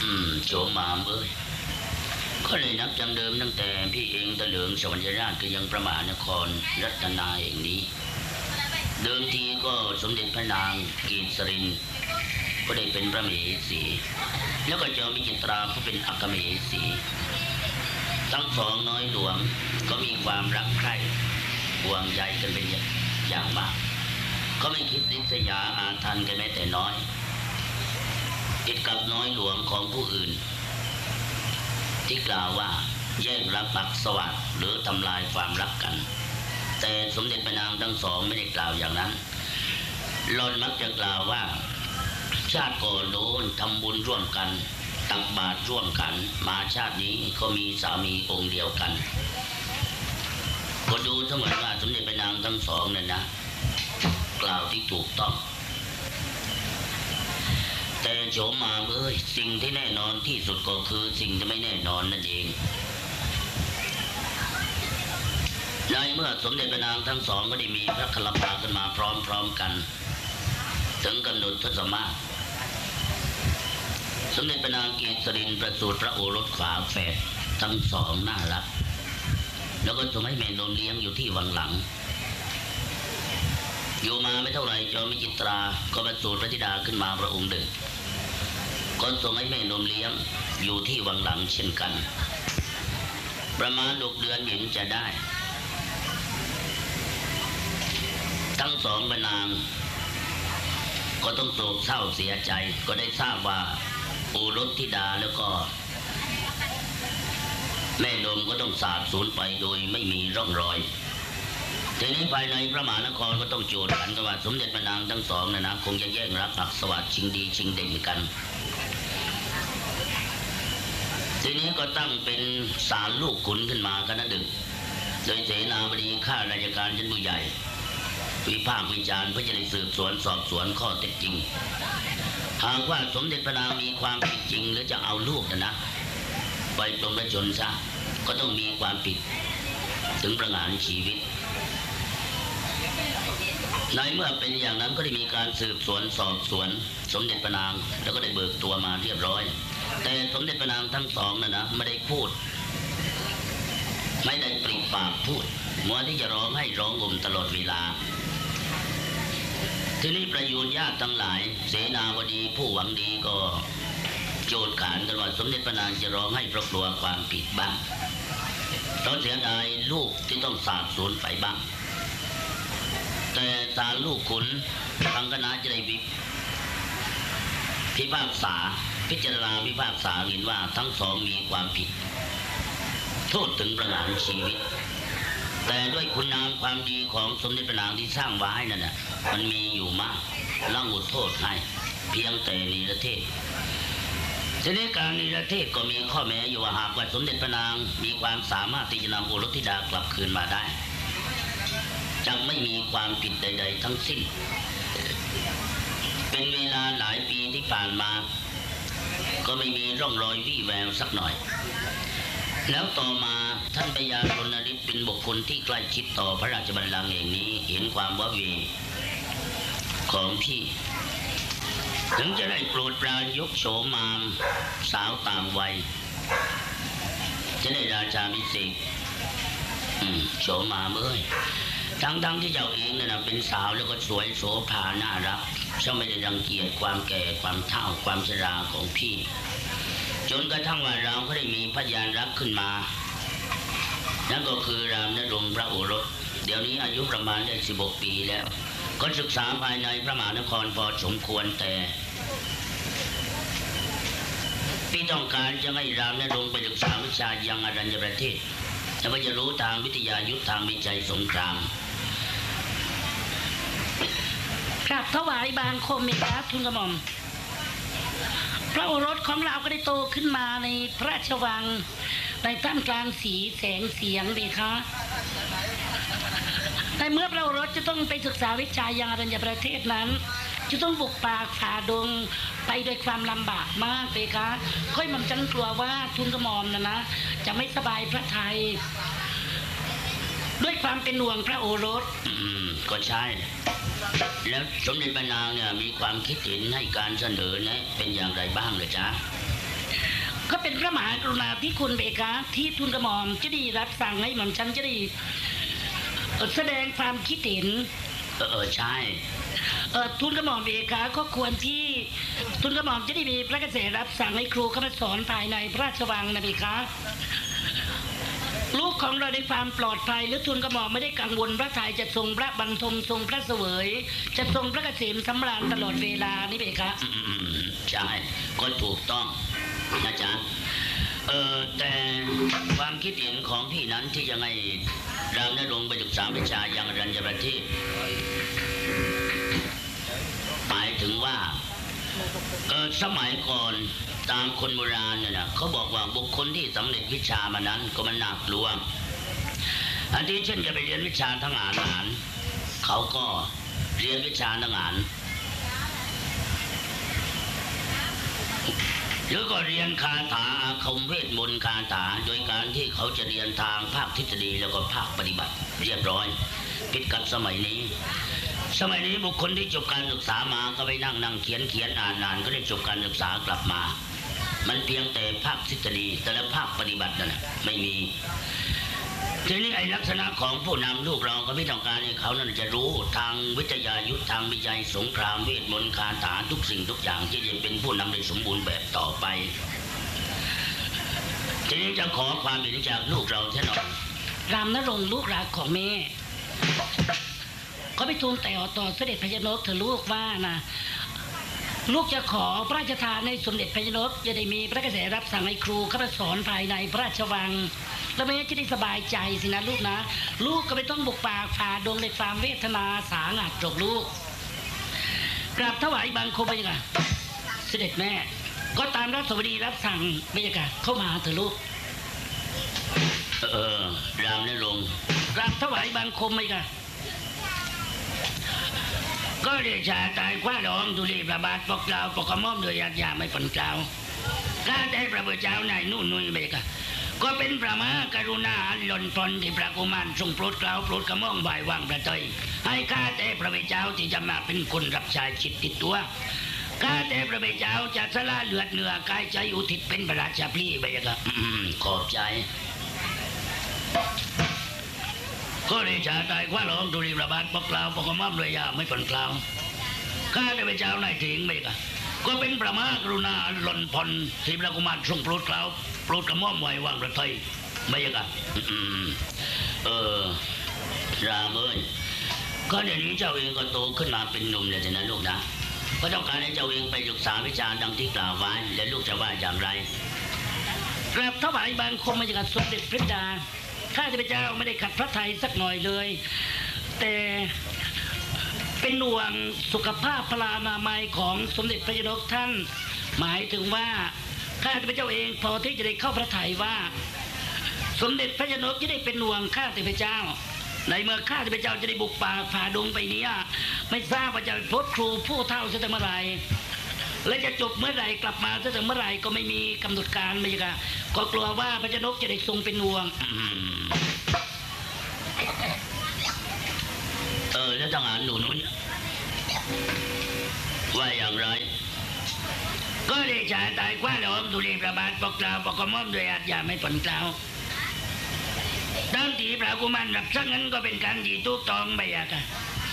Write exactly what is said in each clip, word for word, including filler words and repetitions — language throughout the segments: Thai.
อืมโฉมมามเอ้ยก็เลยนับจังเดิมตั้งแต่พี่เองตะเหลืองสวรรค์ราชก็ยังประมาณนครรัตนาอย่างนี้เดิมทีก็สมเด็จพระนางกีศรินก็ได้เป็นพระมเหสีแล้วก็เจ้ามิจิตราก็เป็นอัครมเหสีทั้งสองน้อยหลวงก็มีความรักใคร่ห่วงใยกันเป็นอย่างมากก็ไม่คิดริษยาอาทันกันแม้แต่น้อยติดกับน้อยหลวงของผู้อื่นที่กล่าวว่าแย่งรักปักสวัสดิ์หรือทำลายความรักกันแต่สมเด็จพระนางทั้งสองไม่ได้กล่าวอย่างนั้นหล่อนมักจะกล่าวว่าชาติก่อนโน้นทำบุญร่วมกันตักบาตรร่วมกันมาชาตินี้ก็มีสามีองค์เดียวกันก็ดูเสมือนว่าสมเด็จพระนางทั้งสองนั่นนะกล่าวที่ถูกต้องแต่โฉมมาเอ้ยสิ่งที่แน่นอนที่สุดก็คือสิ่งที่ไม่แน่นอนนั่นเองในเมื่อสมเด็จพระนางทั้งสองก็ได้มีพระคลปาขึ้นมาพร้อมๆกันถึงกำหนดทศมาศสมเด็จพระนางกีศรินประสูติพระโอรสขวาแฝดทั้งสองน่ารักแล้วก็ส่งให้แม่นมเลี้ยงอยู่ที่วังหลังอยู่มาไม่เท่าไรจอมมิจิตราก็ประสูติพระธิดาขึ้นมาพระองค์หนึ่งก็ส่งให้แม่นมเลี้ยงอยู่ที่วังหลังเช่นกันประมาณหกเดือนหญิงจะได้ทั้งสองพระนางก็ต้องโศกเศร้าเสียใจก็ได้ทราบว่าโอรสธิดาแล้วก็แม่นมก็ต้องสาบสูญไปโดยไม่มีร่องรอยทีนี้ภายในพระมหานครก็ต้องโจทย์กันกันว่าสมเด็จพระนางทั้งสองนะนะคงจะแย่งรักปักสวัสดิ์ชิงดีชิงเด่นกันทีนี้ก็ตั้งเป็นศาลลูกขุนขึ้นมากันนะดึกโดยเสนาบดีข้าราชการชั้นผู้ใหญ่วิพากษ์วิจารณ์เพื่อจะได้สืบสวนสอบสวนข้อเท็จจริงหากว่าสมเด็จพระนางมีความผิดจริงหรือจะเอาลูกนะนะไปปลงพระชนซะก็ต้องมีความผิดถึงประหารชีวิตในเมื่อเป็นอย่างนั้นก็ได้มีการสืบสวนสอบสวนสมเด็จพระนางแล้วก็ได้เบิกตัวมาเรียบร้อยแต่สมเด็จพระนางทั้งสองนะนะไม่ได้พูดไม่ได้ปริปากพูดมัวที่จะร้องให้ร้องห่มตลอดเวลาทีนี้ประยุนญาติทั้งหลายเสนาบดีผู้หวังดีก็โจทย์ขานกันว่าสมเด็จพระนางจะร้องให้เพราะกลัวความผิดบ้างเพราะเสียดายลูกที่ต้องสาบสูญไปบ้างแต่ศาลลูกขุนทางคณะจะได้พิพากษาพิจารณาพิพากษาเห็นว่าทั้งสองมีความผิดโทษถึงประหารชีวิตแต่ด้วยคุณงามความดีของสมเด็จพระนางที่สร้างไว้นั่นน่ะมันมีอยู่มากละอุโทษให้เพียงแต่นิรเทศทีนี้การนิรเทศก็มีข้อแม้อยู่ว่าหากว่าสมเด็จพระนางมีความสามารถที่จะนำโอรสธิดากลับคืนมาได้จะไม่มีความผิดใดๆทั้งสิ้นเป็นเวลาหลายปีที่ผ่านมาก็ไม่มีร่องรอยวี่แววสักหน่อยแล้วต่อมาท่านพญารณฤทธิ์เป็นบุคคลที่ใกล้ชิดต่อพระราชบัลลังก์แห่งนี้เห็นความว้าเหวของพี่ถึงจะได้โปรดปรานยกโฉมมามสาวต่างวัยจะได้ราชาภิเษกโฉมมามเอ้ยทั้งๆที่เจ้าเองเนี่ยนะเป็นสาวแล้วก็สวยโสภาน่ารักช่างไม่ได้รังเกียจความแก่ความเฒ่าความชราของพี่จนกระทั่งว่าเราก็ได้มีพยานรักขึ้นมานั่นก็คือรามนรงค์พระโอรสเดี๋ยวนี้อายุประมาณได้สิบหกปีแล้วก็ศึกษาภายในพระมหานครพอสมควรแต่พี่ต้องการจะให้รามนรงค์ไปศึกษาวิชายังอรัญญประเทศจะไปจะรู้ทางวิทยายุทธทางวิจัยสงครามกราบถวายบางคมเมตตาทูลกระหม่อมพระโอรสของเราก็ได้โตขึ้นมาในพระราชวังในท่ามกลางสีแสงเสียงดีคะแต่เมื่อพระโอรสจะต้องไปศึกษาวิชายังอรัญญประเทศนั้นจะต้องบุกป่าฝ่าดงไปด้วยความลำบากมากเลยคะค่อยมั่นจันกลัวว่าทูลกระหม่อมนะนะจะไม่สบายพระทัยด้วยความเป็นห่วงพระโอรสก็ใช่แล้วสมเด็จพระนางเนี่ยมีความคิดเห็นให้การเสนอแนะเป็นอย่างไรบ้างเลยจ๊ะก็เป็นพระมหากรุณาธิคุณเบกาที่ทุนกระหม่อมจะได้รับสั่งให้หม่อมฉันจะได้เอ่อแสดงความคิดเห็นเออเออใช่เอ่อทุนกระหม่อมเบกาก็ควรที่ทุนกระหม่อมจะได้มีพระกระแสรับสั่งให้ครูเข้ามาสอนภายในพระราชวังนะเบกาลูกของเราในความปลอดภัยหรือทุนกระหม่อมไม่ได้กังวลพระทัยจะทรงพระบรรทมทรงพระเสวย จะทรงพระเกษมสำราญตลอดเวลานี่เบกาอืมใช่ก็ถูกต้องนะจ๊ะเออแต่ความคิดเห็นของพี่นั้นที่ยังไงรามนรงค์ไปศึกษาวิชาอย่างอรัญญประเทศหมายถึงว่าเออสมัยก่อนตามคนโบราณเนี่ยนะเขาบอกว่าบุคคลที่สำเร็จวิชามานั้นก็มันน่ากลัวอันที่เช่นจะไปเรียนวิชาทางอาหารเขาก็เรียนวิชาทางอาหารหรือก็เรียนคาถาอาคมเวทมนต์คาถาโดยการที่เขาจะเรียนทางภาคทฤษฎีแล้วก็ภาคปฏิบัติเรียบร้อยผิดกับสมัยนี้สมัยนี้บุคคลที่จบการศึกษามาก็ไปนั่งนั่งเขียนเขียนอ่านอ่านก็ได้จบการศึกษากลับมามันเพียงแต่ภาคทฤษฎีแต่ละภาคปฏิบัตินั่นแหละไม่มีทีนี้ไอ้ลักษณะของผู้นำลูกเราก็ไม่ต้องการให้เขานั่นจะรู้ทางวิทยายุทธทางวิจัยสงครามเวทมนต์คาถาทุกสิ่งทุกอย่างที่จะเป็นผู้นำในสมบูรณ์แบบต่อไปทีนี้จะขอความเห็นจากลูกเราเท่านั้นรามนรงค์ลูกรักของแม่ก็ไปทูลแต่ต่อเสด็จพญานกเถอะลูกว่านะลูกจะขอพระราชทานในสมเด็จพญานกจะได้มีพระกระแสรับสั่งให้ครูเข้ามาสอนภายในพระราชวังแล้วแม่จะได้สบายใจสินะลูกนะลูกก็ไม่ต้องบุกป่าฝ่าดงในความเวทนาสาหัสจกลูกกราบถวายบังคมไปยังไงเสด็จแม่ก็ตามรัฐสวัสดีรับสั่งไปยังไงเข้ามาเถอะลูกเออรามนรงค์กราบถวายบังคมไปยังไงก็เดชาตายคว้าดองตุลีประบาทปกกล่าวปกม่อมโดยญาติญาไม่ผลกล่าวข้าได้พระพุทธเจ้านายนู่นนุ่ยไปกันก็เป็นพระมหากรุณาอันล้นพ้นที่พระกุมารทรงโปรดกล่าวโปรดกระม่อมบ่ายวางประเทยให้ข้าแต่พระพุทธเจ้าที่จะมาเป็นคนรับใช้ชิดติดตัวข้าแต่พระพุทธเจ้าจะสละเลือดเนื้อกายใจอุทิศเป็นพระราชพลีไปกันขอบใจก็ได้ชาตายคว้าหลองตุลีประบาทปกกล่าวปกม่อมโดยญาไม่ผลกล่าวข้าได้พระเจ้านายถิงไปกันก็เป็นพระมหากรุณาอันล้นพ้นที่พระกุมารทรงโปรดกล่าวโปรดกระม่อมไว้วางประเทยไม่ยังกันเออรามเอ้ยก็เดี๋ยวนี้เจ้าเองก็โตขึ้นมาเป็นหนุ่มเลยนะลูกนะก็ต้องการให้เจ้าเองไปศึกษาวิชาดังที่กล่าวไว้และลูกจะว่าอย่างไรกราบถวายบังคมมาจากสมเด็จพระดาข้าพเจ้าไม่ได้ขัดพระทัยสักหน่อยเลยแต่เป็นห่วงสุขภาพพลานามัยของสมเด็จพระยนกท่านหมายถึงว่าข้าพเจ้าเองพอที่จะได้เข้าพระทัยว่าสมเด็จพระยนกจะได้เป็นห่วงข้าพเจ้าในเมื่อข้าพเจ้าจะได้บุกป่าฝ่าดงไปนี้ไม่ทราบว่าจะพบครูผู้เฒ่าจะถึงเมื่อไรและจะจบเมื่อไรกลับมาจะถึงเมื่อไรก็ไม่มีกำหนดการไม่ใช่ก็กลัวว่าพระยนกจะได้ทรงเป็นห่วงเออแล้วทหารหนุนว่าอย่างไรก็ได้ชาตายคว้าหลอมตุลีประบาทปกกล่าวปกม่อมโดยอาจอย่าไม่ผลกล่าวตามที่พระกุมารรับสั่งนั้นก็เป็นการที่ถูกต้องไปอะค่ะ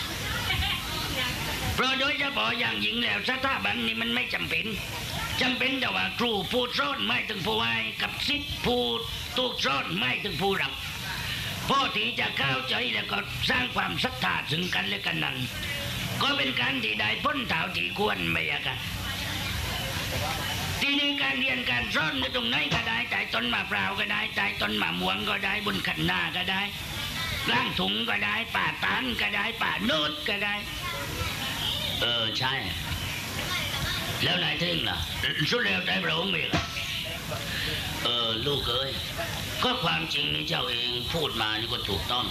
เพราะโดยเฉพาะอย่างยิ่งแล้วสถาบันนี้มันไม่จำเป็นจำเป็นแต่ว่าครูผู้สอนไม่ถึงผู้ให้กับศิษย์ผู้ถูกสอนไม่ถึงผู้รับพ่อที่จะเข้าใจแล้วก็สร้างความศรัทธาถึงกันและกันนั้นก็เป็นการที่ได้พ้นเท่าที่ควรไม่อะค่ะทีนี้การเรียนการสอนในตรงไหนก็ได้ใต้ต้นมะพร้าวก็ได้ใต้ต้นมะม่วงก็ได้บนขันนาก็ได้ล่างถุงก็ได้ป่าตานก็ได้ป่าโนดก็ได้เออใช่แล้วนายเท่งล่ะสุดแล้วใจพระองค์มีล่ะเออลูกเอ้ยก็ความจริงนี่เจ้าเองพูดมานี่ก็ถูกต้อง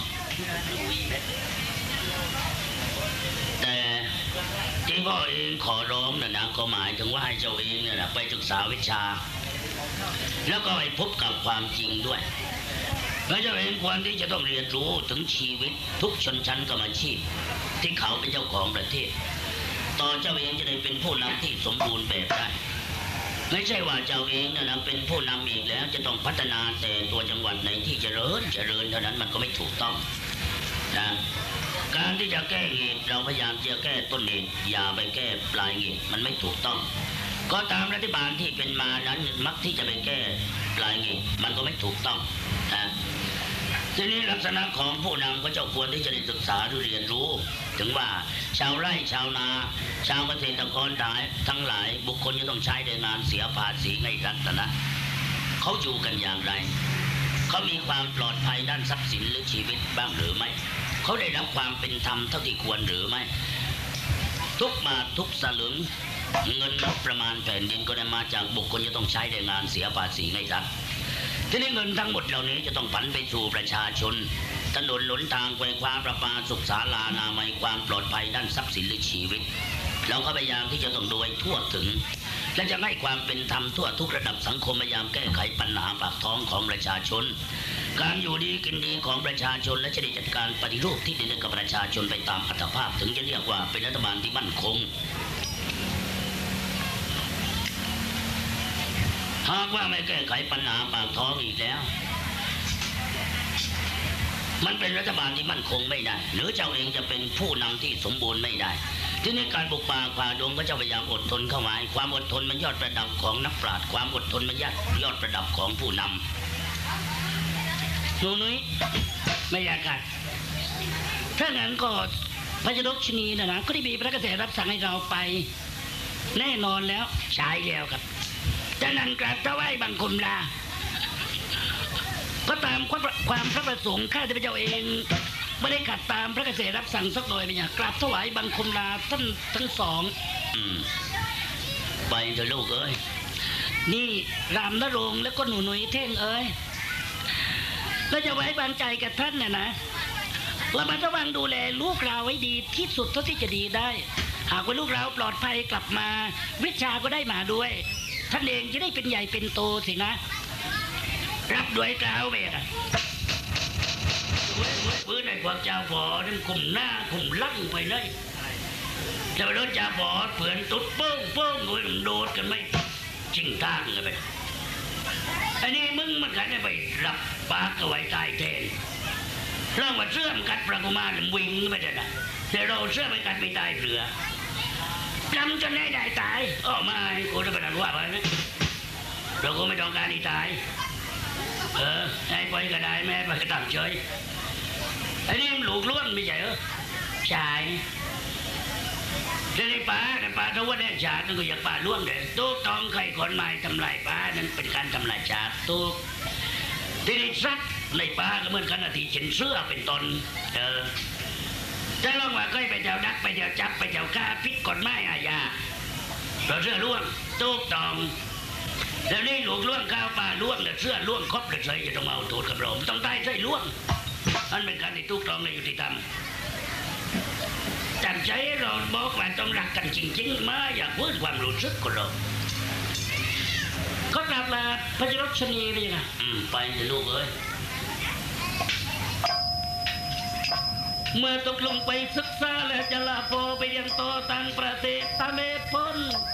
แต่ที่พ่อเองขอร้องนะนะก็หมายถึงว่าให้เจ้าเองเนี่ยนะไปศึกษาวิชาแล้วก็ไปพบกับความจริงด้วยแล้วเจ้าเองควรที่จะต้องเรียนรู้ถึงชีวิตทุกชนชั้นกรรมอาชีพที่เขาเป็นเจ้าของประเทศต่อเจ้าเองจะได้เป็นผู้นำที่สมบูรณ์แบบได้ไม่ใช่ว่าเจ้าเองนะนะเป็นผู้นำอีกแล้วจะต้องพัฒนาแต่ตัวจังหวัดในที่เจริญเจริญเท่านั้นมันก็ไม่ถูกต้องนะการที่จะแก้เหตุเราพยายามจะแก้ต้นเหตุอย่าไปแก้ปลายเหตุมันไม่ถูกต้องก็ตามรัฐบาลที่เป็นมานั้นมักที่จะไปแก้ปลายเหตุมันก็ไม่ถูกต้องนะทีนี้ลักษณะของผู้นำก็จะควรที่จะได้ศึกษาหรือเรียนรู้ถึงว่าชาวไร่ชาวนาชาวเกษตรกรทั้งหลายบุคคลจะต้องใช้แรงงานเสียภาษีในรัฐนะเขาอยู่กันอย่างไรเขามีความปลอดภัยด้านทรัพย์สินหรือชีวิตบ้างหรือไม่เขาได้รับความเป็นธรรมเท่าที่ควรหรือไม่ทุกบาททุกสลึงเงินงบประมาณแผ่นดินก็ได้มาจากบุคคลจะต้องใช้แรงงานเสียภาษีในรัฐทีนี้เงินทั้งหมดเหล่านี้จะต้องผันไปสู่ประชาชนถนนหนทางไฟฟ้าประปาสุขศาลานามัยความปลอดภัยด้านทรัพย์สินหรือชีวิตเราก็พยายามที่จะต้องดูให้ทั่วถึงและจะให้ความเป็นธรรมทั่วทุกระดับสังคมพยายามแก้ไขปัญหาปากท้องของประชาชนการอยู่ดีกินดีของประชาชนและจะได้จัดการปฏิรูปที่ดินกับประชาชนไปตามอัตภาพถึงจะเรียกว่าเป็นรัฐบาลที่มั่นคงหากว่าไม่แก้ไขปัญหาปากท้องอีกแล้วมันเป็นรัฐบาลที่มั่นคงไม่ได้หรือเจ้าเองจะเป็นผู้นำที่สมบูรณ์ไม่ได้ทีนี้การบุกป่าฝ่าดงก็จะพยายามอดทนเข้าไว้ความอดทนมันยอดประดับของนักปราชญ์ความอดทนมันยอดยอดประดับของผู้นำหนูนุ้ยไม่อยากกัดถ้างั้นก็พระเจ้าดกชนีนะนะก็ได้มีพระกระแสรับสั่งให้เราไปแน่นอนแล้วใช้แล้วครับจะนั่นกราบถวายบังคมลาก็ตามความพระประสงค์ข้าพเจ้าเองไม่ได้ขัดตามพระกระแสรับสั่งสักหน่อยไม่อยากกราบถวายบังคมลาท่านทั้งสองอืมไปเถอะลูกเอ้ยนี่รามนรงค์แล้วก็หนูหนุ่ยเท่งเอ้ยเราจะไว้วางใจกับท่านน่ะนะเรามาระวังดูแลลูกเราไว้ดีที่สุดเท่าที่จะดีได้หากว่าลูกเราปลอดภัยกลับมาวิชาก็ได้มาด้วยท่านเองจะได้เป็นใหญ่เป็นโตสินะรับด้วยกล่าวไปอ่ะพื้นในความเจ้าฝอนั่นคุมหน้าคุมลั่งไปเลยจะไปโดนเจ้าฝอเผื่อนตุ๊ดโป้งโป้งโดยโดดกันไม่จริงทางกันไปอันนี้มึงมันกันไปรับปากเอาไว้ตายแทนเรื่องว่าเสื่อมกัดประกุมารวิ่งไปเลยนะแต่เราเสื่อมไปกัดไม่ตายเปลือจำจนได้ได้ตายอ๋อไม่กูจะไปดันว่าไปนะเราก็ไม่ต้องการที่ตายเออไอ้ไปก็ได้แม่ไปก็ตั้งเฉยไอ้นี่มันหลูกล้วนไม่ใช่เหรอชายจะได้ป่าแต่ป่าถ้าว่าแน่ชาตินั่นก็อยากป่าล้วนเลยตุ๊กต้องใครคนใหม่ทำลายป่านั้นเป็นการทำลายชาติตุ๊กที่ได้ซัดในป่าก็เหมือนกันนาทีเช่นเสื้อเป็นตนเออจะลองว่าเคยไปเจ้าดักไปเจ้าจับไปเจ้าฆ่าพิษกฎหมายอาญาเราเสื้อล้วนตุ๊กต้องแล้วนี่หลวงล่วงข้าวปลาล่วงแต่เสื้อล่วงครบเลยใส่จะต้องเอาโทษกับเราต้องได้ใส่ล่วงนั่นเป็นการที่ถูกต้องในยุติธรรมจำใจเราบอกว่าต้องรักกันจริงๆมาอย่าพูดความรู้สึกของเราก็กลับมาพระเจ้าชนีไปยังไงอืมไปเถอะลูกเอ้ยเมื่อตกลงไปศึกษาและจะลาโปไปยังโตต่างประเทศตามเหตุผล